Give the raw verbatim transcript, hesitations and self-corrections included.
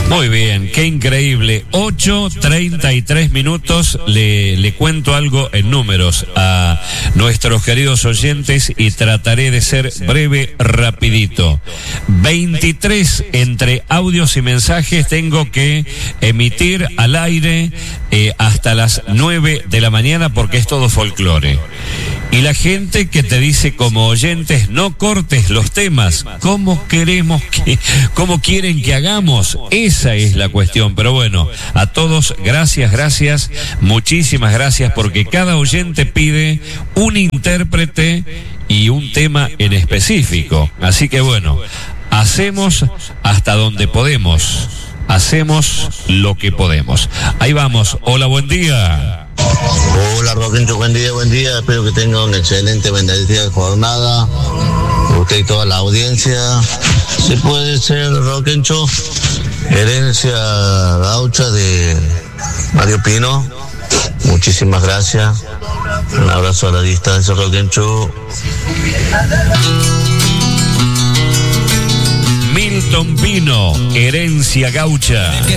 Muy bien, qué increíble. ocho treinta y tres minutos. Le, le cuento algo en números a nuestros queridos oyentes y trataré de ser breve, rapidito. veintitrés entre audios y mensajes tengo que emitir al aire eh, hasta las nueve de la mañana porque es todo folclore. Y la gente que te dice como oyentes, no cortes los temas. ¿Cómo queremos que, cómo quieren que hagamos? Esa es la cuestión. Pero bueno, a todos, gracias, gracias, muchísimas gracias, porque cada oyente pide un intérprete y un tema en específico. Así que bueno, hacemos hasta donde podemos. Hacemos lo que podemos. Ahí vamos. Hola, buen día. Hola, Roquencho, buen día, buen día. Espero que tenga una excelente, bendecida jornada. Usted y toda la audiencia. Si puede ser, Roquencho, herencia gaucha de Mario Pino. Muchísimas gracias. Un abrazo a la distancia, Roquencho. Milton Pino, herencia gaucha.